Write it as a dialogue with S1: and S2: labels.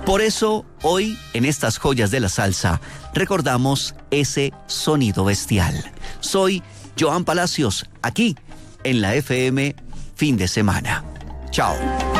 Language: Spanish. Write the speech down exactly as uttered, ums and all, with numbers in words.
S1: Por eso, hoy, en estas joyas de la salsa, recordamos ese sonido bestial. Soy Joan Palacios, aquí, en la F M, fin de semana. Chao.